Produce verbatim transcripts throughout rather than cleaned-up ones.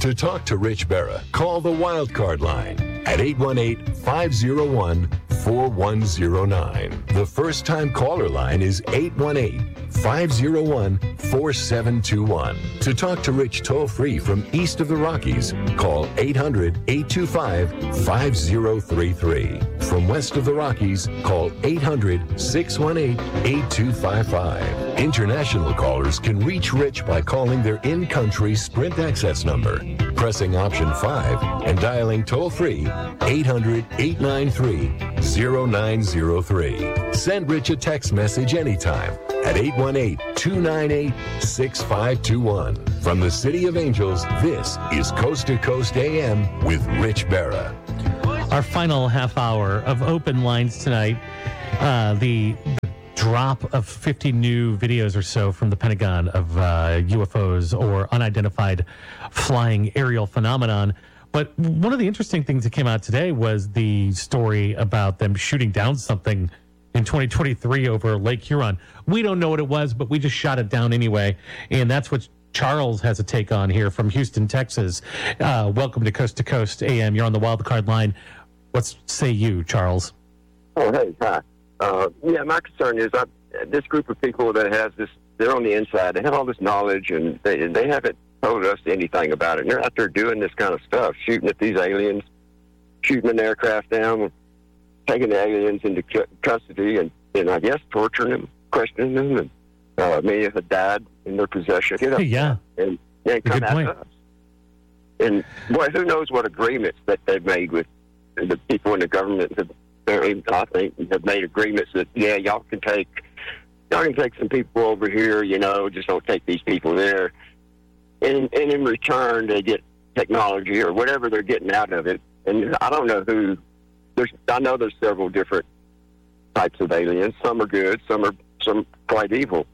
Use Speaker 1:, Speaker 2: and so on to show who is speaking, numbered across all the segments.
Speaker 1: To talk to Rich Berra, call the Wildcard line at eight one eight, five oh one, four one oh nine. The first-time caller line is eight one eight, five oh one, four seven two one. To talk to Rich toll-free from east of the Rockies, call eight hundred, eight two five, five oh three three. From west of the Rockies, call eight hundred, six one eight, eight two five five. International callers can reach Rich by calling their in-country Sprint access number, pressing option five, and dialing toll-free eight hundred, eight nine three, oh nine oh three. Send Rich a text message anytime at eight one eight, two nine eight, six five two one. From the City of Angels, this is Coast to Coast A M with Rich Berra.
Speaker 2: Our final half hour of open lines tonight. Uh, the, the drop of fifty new videos or so from the Pentagon of uh, U F Os or unidentified flying aerial phenomenon. But one of the interesting things that came out today was the story about them shooting down something in twenty twenty-three over Lake Huron. We don't know what it was, but we just shot it down anyway. And that's what Charles has a take on here from Houston, Texas. Uh, welcome to Coast to Coast A M. You're on the Wildcard line. What say you, Charles?
Speaker 3: Oh, hey, hi. Uh, yeah, my concern is I, this group of people that has this, they're on the inside. They have all this knowledge, and they, they haven't told us anything about it. And they're out there doing this kind of stuff, shooting at these aliens, shooting an aircraft down, taking the aliens into cu- custody, and, and I guess torturing them, questioning them, and uh, many have died in their possession. You know,
Speaker 2: yeah.
Speaker 3: And, and come at us. And, boy, who knows what agreements that they've made with the people in the government that I think have made agreements that, yeah, y'all can take y'all can take some people over here, you know, just don't take these people there. And, and in return, they get technology or whatever they're getting out of it. And I don't know who, there's, I know there's several different types of aliens. Some are good, some are some quite evil.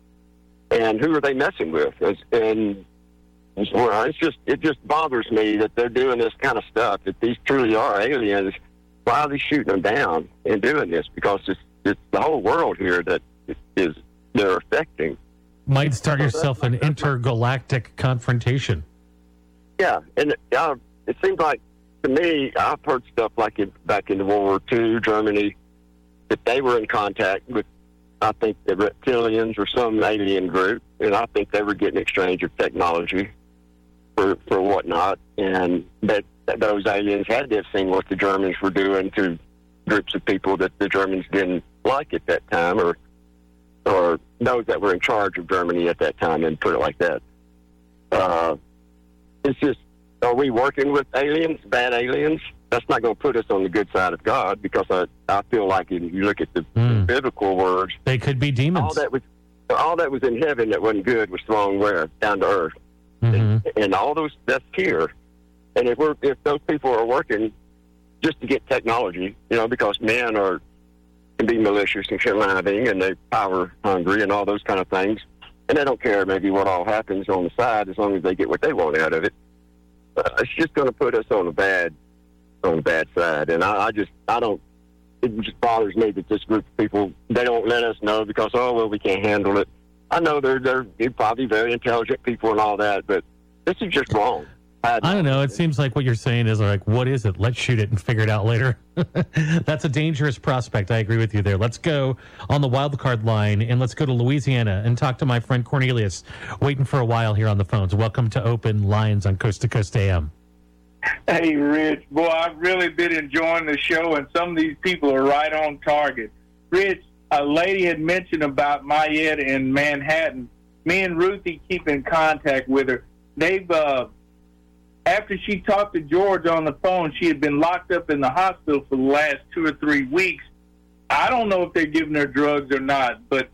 Speaker 3: And who are they messing with? And well, it's just it just bothers me that they're doing this kind of stuff. If these truly are aliens, why are they shooting them down and doing this? Because it's, it's the whole world here that is they're affecting.
Speaker 2: Might start yourself an intergalactic confrontation.
Speaker 3: Yeah, and uh, it seems like to me, I've heard stuff like it back in World War Two, Germany, that they were in contact with, I think, the reptilians or some alien group, and I think they were getting exchange of technology for for whatnot, and that, that those aliens had to have seen what the Germans were doing to groups of people that the Germans didn't like at that time, or or those that were in charge of Germany at that time, and put it like that. Uh, it's just, are we working with aliens, bad aliens? That's not going to put us on the good side of God, because I, I feel like if you look at the, mm. the biblical words,
Speaker 2: they could be demons.
Speaker 3: All that was all that was in heaven that wasn't good was thrown where? Down to earth.
Speaker 2: Mm-hmm.
Speaker 3: And, and all those, that's here. And if we're if those people are working just to get technology, you know, because men are can be malicious and conniving, and they power hungry and all those kind of things, and they don't care maybe what all happens on the side as long as they get what they want out of it. Uh, it's just going to put us on a bad on the bad side, and I, I just I don't. It just bothers me that this group of people, they don't let us know because, oh, well, we can't handle it. I know they're, they're they're probably very intelligent people and all that, but this is just wrong.
Speaker 2: I, I don't know. It seems like what you're saying is like, what is it? Let's shoot it and figure it out later. That's a dangerous prospect. I agree with you there. Let's go on the wild card line, and let's go to Louisiana and talk to my friend Cornelius, waiting for a while here on the phones. Welcome to Open Lines on Coast to Coast A M.
Speaker 4: Hey, Rich. Boy, I've really been enjoying the show, and some of these people are right on target. Rich, a lady had mentioned about Mayette in Manhattan. Me and Ruthie keep in contact with her. They've, uh, after she talked to George on the phone, she had been locked up in the hospital for the last two or three weeks. I don't know if they're giving her drugs or not, but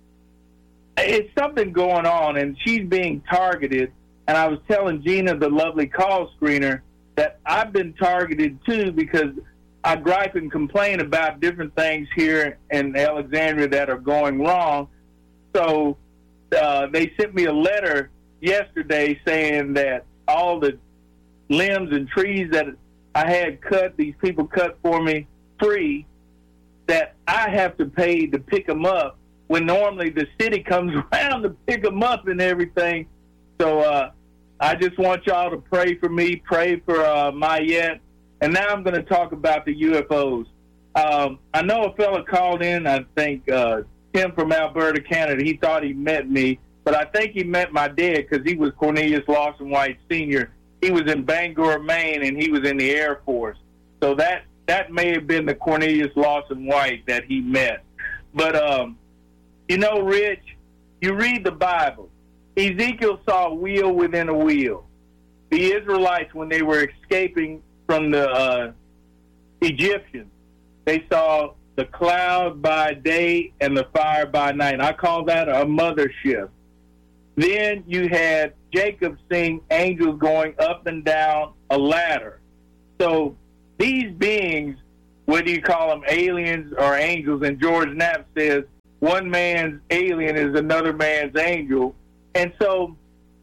Speaker 4: it's something going on, and she's being targeted. And I was telling Gina, the lovely call screener, that I've been targeted too, because I gripe and complain about different things here in Alexandria that are going wrong. So uh, they sent me a letter yesterday saying that all the limbs and trees that I had cut, these people cut for me free, that I have to pay to pick them up, when normally the city comes around to pick them up and everything. So uh, I, I just want y'all to pray for me, pray for uh, Mayette. And now I'm going to talk about the U F Os. Um, I know a fella called in, I think uh, Tim from Alberta, Canada. He thought he met me, but I think he met my dad because he was Cornelius Lawson White Senior He was in Bangor, Maine, and he was in the Air Force. So that, that may have been the Cornelius Lawson White that he met. But, um, you know, Rich, you read the Bible. Ezekiel saw a wheel within a wheel. The Israelites, when they were escaping from the uh, Egyptians, they saw the cloud by day and the fire by night. I call that a mothership. Then you had Jacob seeing angels going up and down a ladder. So these beings, whether you call them aliens or angels, and George Knapp says one man's alien is another man's angel. And so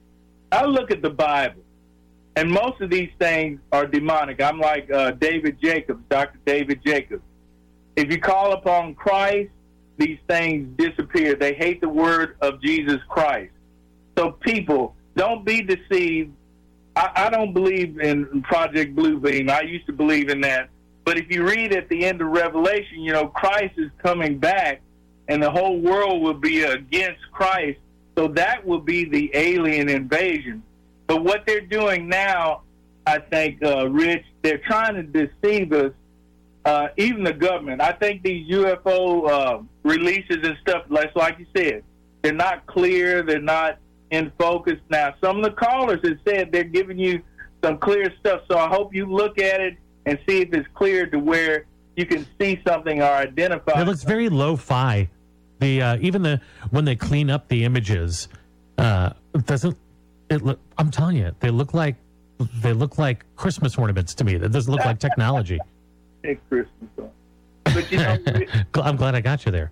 Speaker 4: I look at the Bible, and most of these things are demonic. I'm like uh, David Jacobs, Doctor David Jacobs. If you call upon Christ, these things disappear. They hate the word of Jesus Christ. So people, don't be deceived. I, I don't believe in Project Bluebeam. I used to believe in that. But if you read at the end of Revelation, you know, Christ is coming back, and the whole world will be against Christ. So that will be the alien invasion. But what they're doing now, I think, uh, Rich, they're trying to deceive us, uh, even the government. I think these U F O uh, releases and stuff, like, like you said, they're not clear, they're not in focus. Now, some of the callers have said they're giving you some clear stuff, so I hope you look at it and see if it's clear to where you can see something or identify.
Speaker 2: It looks very lo-fi. The uh, even the when they clean up the images, uh, it doesn't it look? I'm telling you, they look like they look like Christmas ornaments to me. That doesn't look like technology.
Speaker 4: Hey, Christmas, but you know,
Speaker 2: I'm glad I got you there.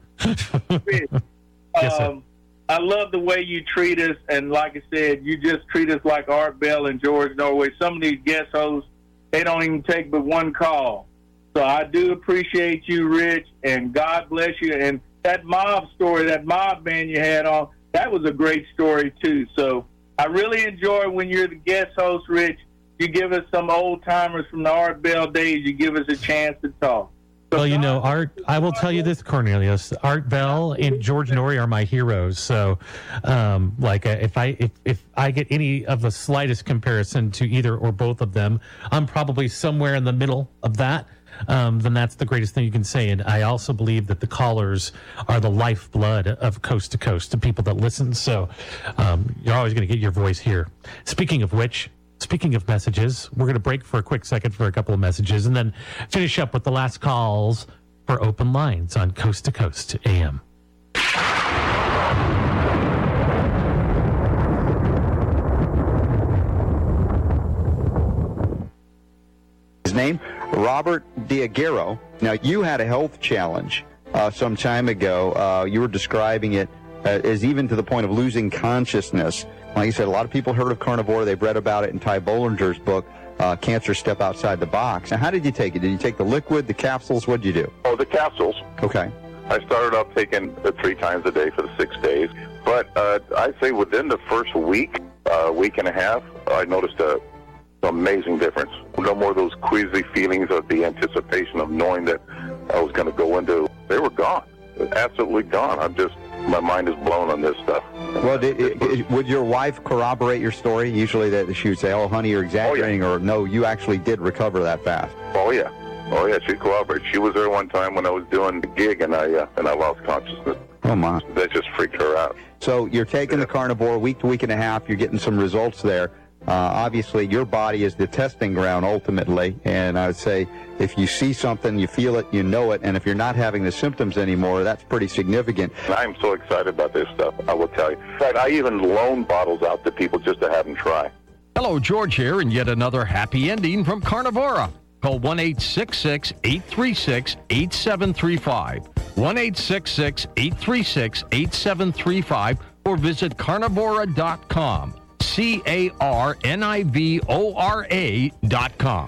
Speaker 4: yes, um, I love the way you treat us, and like I said, you just treat us like Art Bell and George Norway. Some of these guest hosts, they don't even take but one call. So I do appreciate you, Rich, and God bless you. And that mob story, that mob band you had on, that was a great story, too. So I really enjoy when you're the guest host, Rich. You give us some old-timers from the Art Bell days. You give us a chance to talk. So
Speaker 2: well, you know, Art, I will tell you this, Cornelius. Art Bell and George Norrie are my heroes. So, um, like, uh, if I if, if I get any of the slightest comparison to either or both of them, I'm probably somewhere in the middle of that. Um, then that's the greatest thing you can say. And I also believe that the callers are the lifeblood of Coast to Coast, to people that listen. So um, you're always going to get your voice here. Speaking of which, speaking of messages, we're going to break for a quick second for a couple of messages and then finish up with the last calls for Open Lines on Coast to Coast A M.
Speaker 5: His name? Robert Diagero. Now, you had a health challenge uh, some time ago. Uh, you were describing it uh, as even to the point of losing consciousness. Like you said, a lot of people heard of carnivore. They've read about it in Ty Bollinger's book, uh, Cancer Step Outside the Box. Now, how did you take it? Did you take the liquid, the capsules? What did you do?
Speaker 6: Oh, the capsules.
Speaker 5: Okay.
Speaker 6: I started off taking it three times a day for the six days. But uh, I'd say within the first week, uh, week and a half, I noticed a amazing difference. No more of those queasy feelings of the anticipation of knowing that I was going to go into. They were gone. Absolutely gone. I'm just, my mind is blown on this stuff.
Speaker 5: Well, did, it, it, would your wife corroborate your story? Usually that she would say, oh, honey, you're exaggerating, oh, yeah. Or no, you actually did recover that fast.
Speaker 6: Oh, yeah. Oh, yeah, she'd corroborate. She was there one time when I was doing the gig, and I, uh, and I lost consciousness.
Speaker 5: Oh, my.
Speaker 6: That just freaked her out.
Speaker 5: So you're taking yeah. the carnivore week to week and a half. You're getting some results there. Uh, obviously, your body is the testing ground ultimately, and I would say if you see something, you feel it, you know it, and if you're not having the symptoms anymore, that's pretty significant.
Speaker 6: I'm so excited about this stuff, I will tell you. In fact, I even loan bottles out to people just to have them try.
Speaker 7: Hello, George here, and yet another happy ending from Carnivora. Call one eight six six, eight three six, eight seven three five, one eight six six, eight three six, eight seven three five, or visit carnivora dot com. C A R N I V O R A dot com.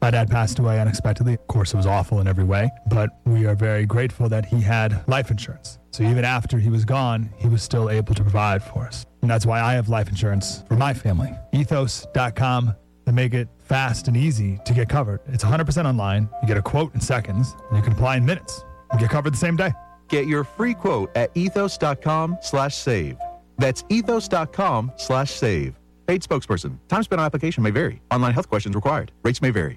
Speaker 8: My dad passed away unexpectedly. Of course, it was awful in every way, but we are very grateful that he had life insurance. So even after he was gone, he was still able to provide for us. And that's why I have life insurance for my family. ethos dot com. They make it fast and easy to get covered. It's one hundred percent online. You get a quote in seconds, and you can apply in minutes and get covered the same day.
Speaker 9: Get your free quote at ethos dot com slash save. That's ethos dot com slash save. Paid spokesperson. Time spent on application may vary. Online health questions required. Rates may vary.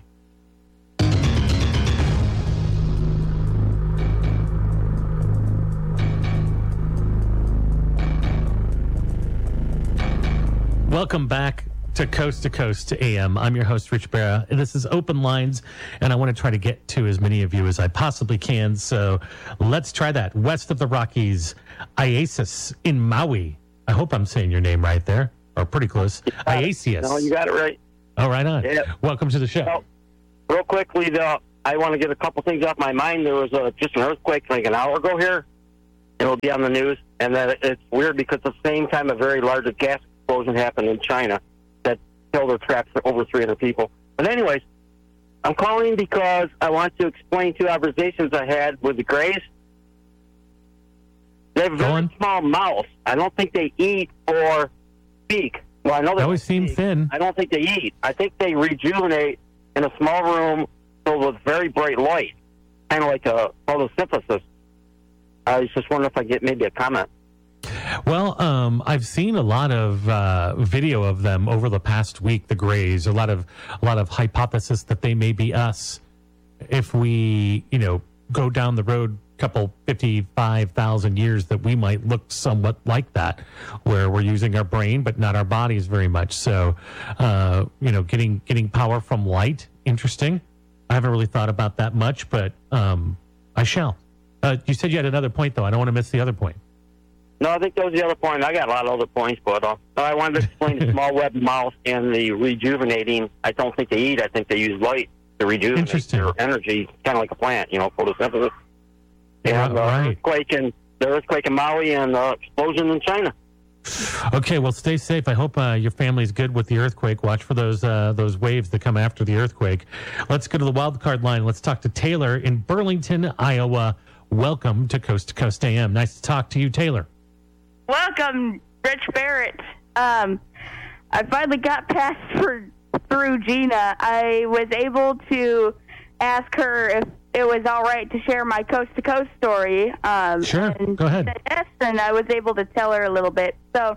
Speaker 2: Welcome back to Coast to Coast A M. I'm your host, Rich Barra. This is Open Lines, and I want to try to get to as many of you as I possibly can. So let's try that. West of the Rockies, Iasis in Maui. I hope I'm saying your name right there, or pretty close. Iasis.
Speaker 3: No, you got it right.
Speaker 2: Oh, right on.
Speaker 3: Yeah.
Speaker 2: Welcome to the show.
Speaker 3: Well, real quickly, though, I want to get a couple things off my mind. There was a, just an earthquake like an hour ago here. It'll be on the news, and that it's weird because at the same time a very large gas explosion happened in China that killed or trapped over three hundred people. But anyways, I'm calling because I want to explain two observations I had with the Greys. They have a very small mouth. I don't think they eat or speak. Well, I know they
Speaker 2: always seem thin.
Speaker 3: I don't think they eat. I think they rejuvenate in a small room filled with very bright light, kind of like a photosynthesis. I was just wondering if I get maybe a comment.
Speaker 2: Well, um, I've seen a lot of uh, video of them over the past week. The Greys, a lot of a lot of hypothesis that they may be us if we, you know, go down the road a couple fifty-five thousand years, that we might look somewhat like that, where we're using our brain but not our bodies very much. So, uh, you know, getting getting power from light, interesting. I haven't really thought about that much, but um, I shall. Uh, you said you had another point, though. I don't want to miss the other point.
Speaker 3: No, I think that was the other point. I got a lot of other points, but uh, I wanted to explain the small web mouth and the rejuvenating. I don't think they eat. I think they use light to rejuvenate their energy, kind of like a plant, you know, photosynthesis.
Speaker 2: Yeah,
Speaker 3: and the
Speaker 2: right.
Speaker 3: earthquake in the earthquake in Maui and the explosion in China.
Speaker 2: Okay, well, stay safe. I hope uh, your family's good with the earthquake. Watch for those uh, those waves that come after the earthquake. Let's go to the wild card line. Let's talk to Taylor in Burlington, Iowa. Welcome to Coast to Coast A M. Nice to talk to you, Taylor.
Speaker 10: Welcome, Rich Barrett. Um, I finally got past for, through Gina. I was able to ask her if it was all right to share my Coast to Coast story. Um,
Speaker 2: sure,
Speaker 10: and
Speaker 2: go ahead.
Speaker 10: Yes, and I was able to tell her a little bit. So,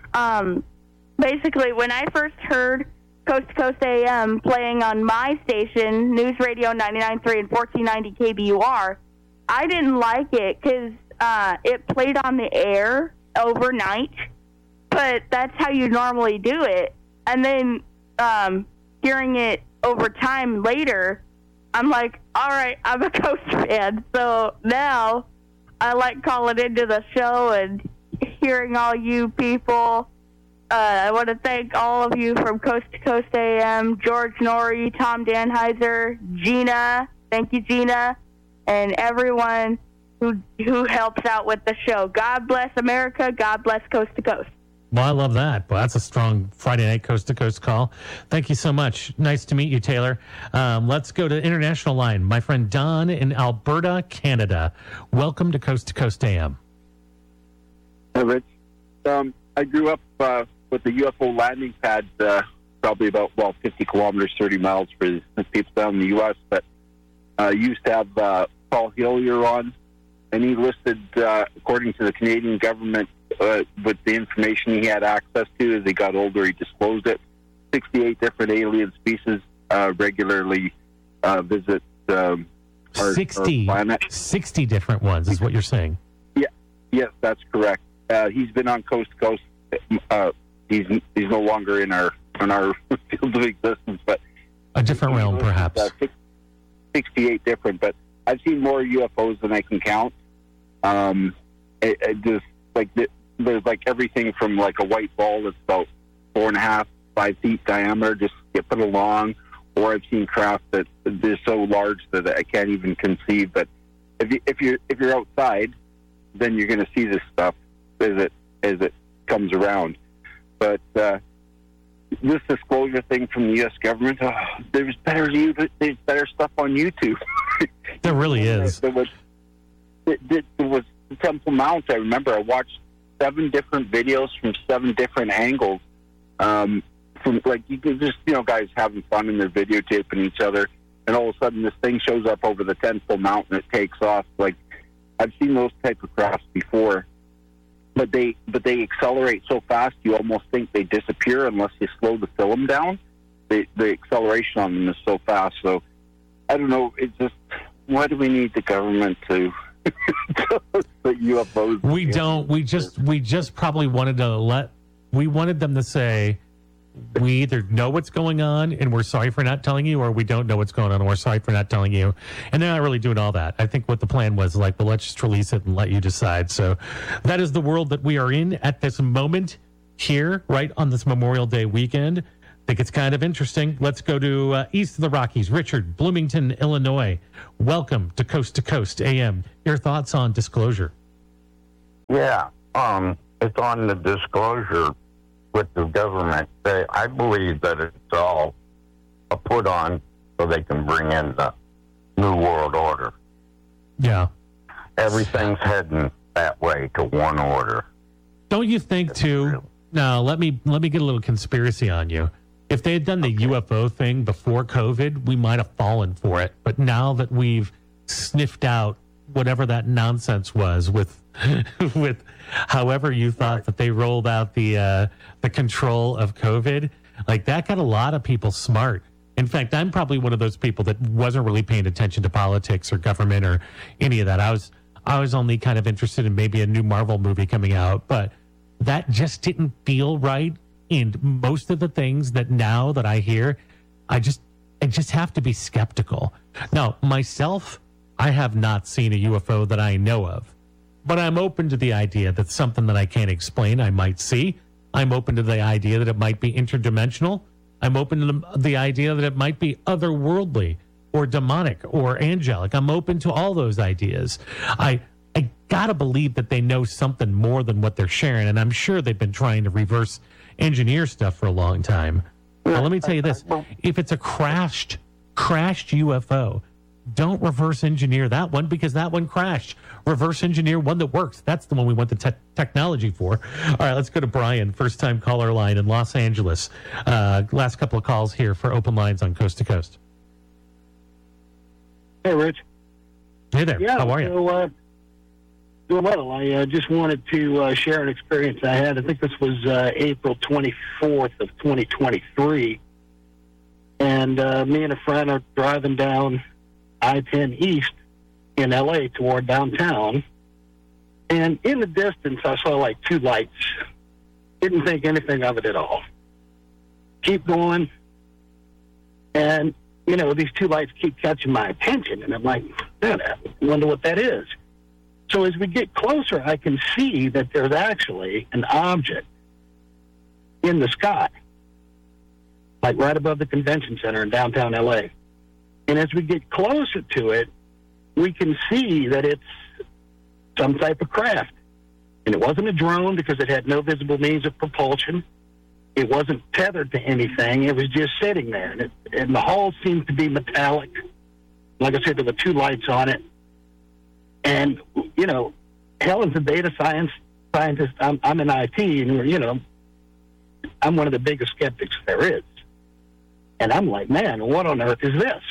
Speaker 10: um, basically, when I first heard Coast to Coast A M playing on my station, News Radio ninety-nine point three and fourteen ninety K B U R, I didn't like it because uh, it played on the air overnight, but that's how you normally do it. And then um, hearing it over time later, I'm like, all right, I'm a Coast fan. So now I like calling into the show and hearing all you people. Uh, I want to thank all of you from Coast to Coast A M, George Norrie, Tom Danheiser, Gina. Thank you, Gina, and everyone who who helps out with the show. God bless America. God bless Coast to Coast.
Speaker 2: Well, I love that. Well, that's a strong Friday night Coast to Coast call. Thank you so much. Nice to meet you, Taylor. Um, let's go to international line. My friend Don in Alberta, Canada. Welcome to Coast to Coast A M.
Speaker 11: Hi, Rich. Um, I grew up uh, with the U F O landing pad, uh, probably about, well, fifty kilometers, thirty miles for the people down in the U S, but I uh, used to have uh, Paul Hillier on, and he listed, uh, according to the Canadian government, uh, with the information he had access to as he got older, he disclosed it, sixty-eight different alien species uh, regularly uh, visit um, our,
Speaker 2: sixty,
Speaker 11: our planet.
Speaker 2: sixty different ones is what you're saying.
Speaker 11: Yeah, yes, that's correct. Uh, he's been on Coast to Coast. Uh, he's he's no longer in our in our field of existence, but
Speaker 2: a different realm, perhaps.
Speaker 11: Uh, sixty-eight different, but I've seen more U F Os than I can count. Um, it, it just like there's like everything from like a white ball that's about four and a half, five feet diameter, just skipping along, or I've seen craft that they're so large that I can't even conceive. But if you if you if you're outside, then you're going to see this stuff as it as it comes around. But uh, this disclosure thing from the U S government, oh, there's better there's better stuff on YouTube.
Speaker 2: There really is.
Speaker 11: There was, there was Temple Mount. I remember I watched seven different videos from seven different angles. Um, from like you can just you know guys having fun and they're videotaping each other, and all of a sudden this thing shows up over the Temple Mount and it takes off. Like I've seen those type of crafts before. But they but they accelerate so fast you almost think they disappear unless you slow the film down. The the acceleration on them is so fast. So I don't know. It's just why do we need the government to the U F Os?
Speaker 2: We don't. We just we just probably wanted to let we wanted them to say we either know what's going on and we're sorry for not telling you, or we don't know what's going on and we're sorry for not telling you. And they're not really doing all that. I think what the plan was like, well, let's just release it and let you decide. So that is the world that we are in at this moment here, right on this Memorial Day weekend. I think it's kind of interesting. Let's go to uh, east of the Rockies. Richard, Bloomington, Illinois. Welcome to Coast to Coast A M. Your thoughts on disclosure?
Speaker 12: Yeah, um, it's on the disclosure with the government. They, I believe that it's all a put on so they can bring in the New World Order.
Speaker 2: Yeah.
Speaker 12: Everything's heading that way to one order.
Speaker 2: Don't you think, too? No, let me let me get a little conspiracy on you. If they had done the okay. U F O thing before COVID, we might have fallen for it. But now that we've sniffed out whatever that nonsense was with with however you thought right. that they rolled out the uh, the control of COVID, like that got a lot of people smart. In fact, I'm probably one of those people that wasn't really paying attention to politics or government or any of that. I was I was only kind of interested in maybe a new Marvel movie coming out, but that just didn't feel right. And most of the things that now that I hear, I just I just have to be skeptical. Now, myself, I have not seen a U F O that I know of. But I'm open to the idea that something that I can't explain I might see. I'm open to the idea that it might be interdimensional. I'm open to the, the idea that it might be otherworldly or demonic or angelic. I'm open to all those ideas. I I gotta believe that they know something more than what they're sharing, and I'm sure they've been trying to reverse engineer stuff for a long time. Now, let me tell you this. If it's a crashed, crashed U F O, don't reverse engineer that one because that one crashed. Reverse engineer one that works. That's the one we want the te- technology for. All right, let's go to Brian, first-time caller line in Los Angeles. Uh, last couple of calls here for open lines on Coast to Coast.
Speaker 13: Hey, Rich.
Speaker 2: Hey there.
Speaker 13: Yeah,
Speaker 2: How are you?
Speaker 13: So, uh, doing well. I uh, just wanted to uh, share an experience I had. I think this was uh, April twenty-fourth of twenty twenty-three. And uh, me and a friend are driving down I ten East in L A toward downtown. And in the distance, I saw like two lights. Didn't think anything of it at all. Keep going. And, you know, these two lights keep catching my attention. And I'm like, man, I wonder what that is. So as we get closer, I can see that there's actually an object in the sky, like right above the convention center in downtown L A. And as we get closer to it, we can see that it's some type of craft. And it wasn't a drone because it had no visible means of propulsion. It wasn't tethered to anything. It was just sitting there. And, it, and the hull seemed to be metallic. Like I said, there were two lights on it. And, you know, Helen's a data science scientist. I'm, I'm in I T, and, you know, I'm one of the biggest skeptics there is. And I'm like, man, what on earth is this?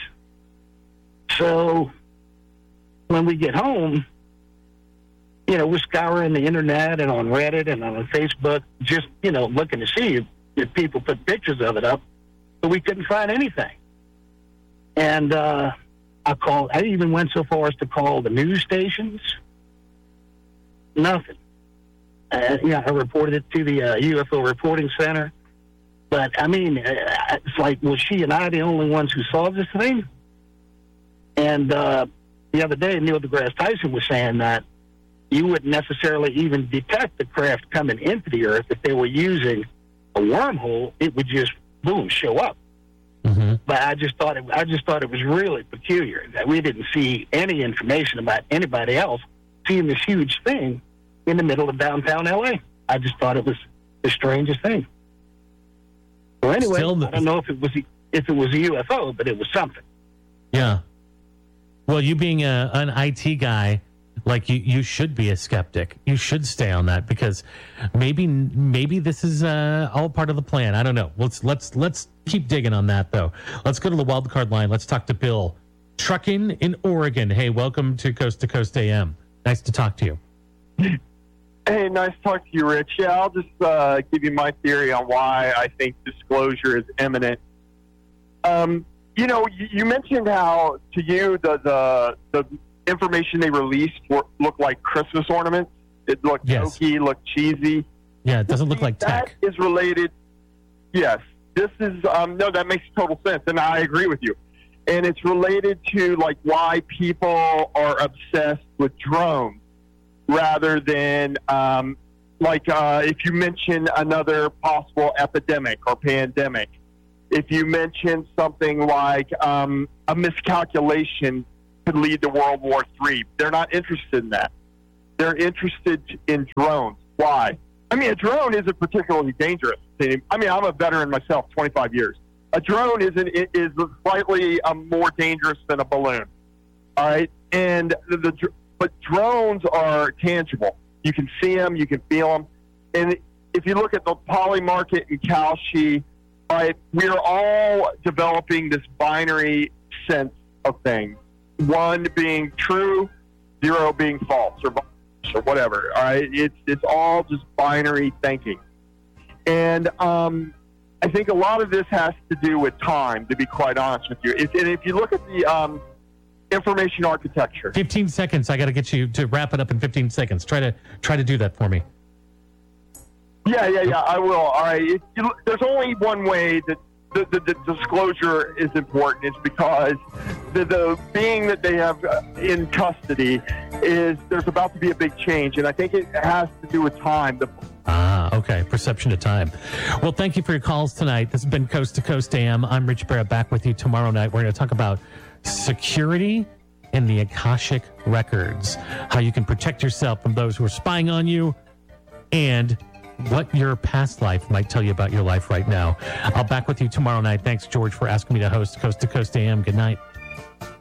Speaker 13: So when we get home, you know, we're scouring the internet and on Reddit and on Facebook, just, you know, looking to see if people put pictures of it up, but we couldn't find anything. And uh, I called, I even went so far as to call the news stations. Nothing. Uh, yeah, I reported it to the uh, U F O Reporting Center. But, I mean, it's like, was she and I the only ones who saw this thing? And uh, the other day, Neil deGrasse Tyson was saying that you wouldn't necessarily even detect the craft coming into the Earth. If they were using a wormhole, it would just, boom, show up. Mm-hmm. But I just thought it, I just thought it was really peculiar that we didn't see any information about anybody else seeing this huge thing in the middle of downtown L A. I just thought it was the strangest thing. Well, anyway,
Speaker 2: Still,
Speaker 13: I don't know if it was if it was a U F O, but it was something.
Speaker 2: Yeah. Well, you being a, an I T guy, like you, you should be a skeptic. You should stay on that because maybe maybe this is uh, all part of the plan. I don't know. Let's let's let's keep digging on that though. Let's go to the wild card line. Let's talk to Bill, trucking in Oregon. Hey, welcome to Coast to Coast A M. Nice to talk to you.
Speaker 14: Hey, nice to talk to you, Rich. Yeah, I'll just uh, give you my theory on why I think disclosure is imminent. Um, you know, you, you mentioned how to you the the, the information they released were, looked like Christmas ornaments. It looked
Speaker 2: yes.
Speaker 14: jokey, looked cheesy.
Speaker 2: Yeah, it doesn't look like tech.
Speaker 14: That is related. Yes, this is um, no, that makes total sense, and I agree with you. And it's related to like why people are obsessed with drones rather than um, like uh, if you mention another possible epidemic or pandemic. If you mention something like um, a miscalculation could lead to World War Three, they're not interested in that. They're interested in drones. Why? I mean, a drone isn't particularly dangerous. I mean, I'm a veteran myself, twenty-five years. A drone isn't is slightly um, more dangerous than a balloon. All right, and the, the but drones are tangible. You can see them, you can feel them, and if you look at the Poly Market and Kalshi, right, we're all developing this binary sense of things. One being true, zero being false, or or whatever. All right, it's it's all just binary thinking, and um, I think a lot of this has to do with time. To be quite honest with you, if, and if you look at the um, information architecture,
Speaker 2: fifteen seconds. I got to get you to wrap it up in fifteen seconds. Try to try to do that for me.
Speaker 14: Yeah, yeah, yeah. I will. All right. It, it, there's only one way that the, the, the disclosure is important. It's because the, the being that they have in custody is there's about to be a big change, and I think it has to do with time. The,
Speaker 2: Ah, okay. Perception of time. Well, thank you for your calls tonight. This has been Coast to Coast A M. I'm Rich Barrett, back with you tomorrow night. We're going to talk about security in the Akashic Records, how you can protect yourself from those who are spying on you, and what your past life might tell you about your life right now. I'll back with you tomorrow night. Thanks, George, for asking me to host Coast to Coast A M. Good night.